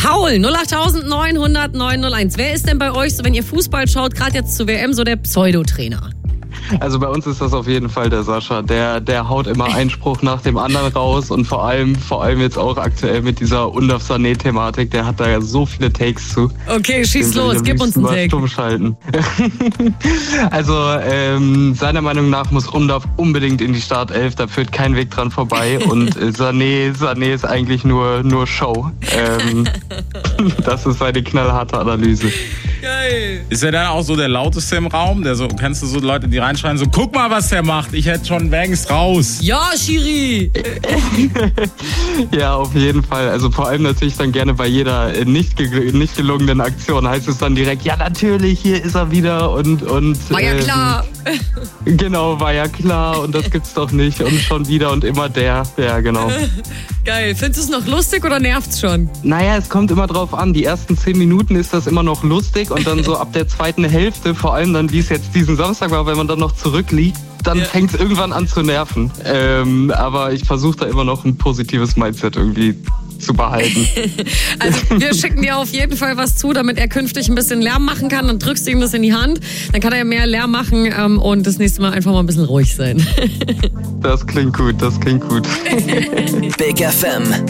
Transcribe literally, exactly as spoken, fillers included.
Paul, null acht neun null null neun null eins. Wer ist denn bei euch, so wenn ihr Fußball schaut, gerade jetzt zur W M, so der Pseudotrainer? Also bei uns ist das auf jeden Fall der Sascha. Der, der haut immer einen Spruch nach dem anderen raus und vor allem, vor allem jetzt auch aktuell mit dieser Undaf Sané-Thematik. Der hat da ja so viele Takes zu. Okay, schieß los, gib uns einen Take. Stumm schalten. Also ähm, seiner Meinung nach muss Undaf unbedingt in die Startelf. Da führt kein Weg dran vorbei. Und äh, Sané, Sané ist eigentlich nur, nur Show. Ähm, das ist seine knallharte Analyse. Geil. Ist er dann auch so der Lauteste im Raum? Der so, kennst du so Leute, die reinschreien, so, guck mal, was der macht, ich hätte schon längst raus. Ja, Schiri! Ja, auf jeden Fall. Also vor allem natürlich dann gerne bei jeder nicht, ge- nicht gelungenen Aktion heißt es dann direkt, ja natürlich, hier ist er wieder und... und war ja ähm, klar. Genau, war ja klar und das gibt's doch nicht und schon wieder und immer der. Ja, genau. Geil. Findest du es noch lustig oder nervt's schon? Naja, es kommt immer drauf an. Die ersten zehn Minuten ist das immer noch lustig und dann so ab der zweiten Hälfte, vor allem dann, wie es jetzt diesen Samstag war, wenn man dann noch zurückliegt, dann ja. fängt es irgendwann an zu nerven. Ähm, aber ich versuche da immer noch ein positives Mindset irgendwie zu behalten. Also wir schicken dir auf jeden Fall was zu, damit er künftig ein bisschen Lärm machen kann. Dann drückst du ihm das in die Hand. Dann kann er mehr Lärm machen ähm, und das nächste Mal einfach mal ein bisschen ruhig sein. Das klingt gut, das klingt gut. Big F M.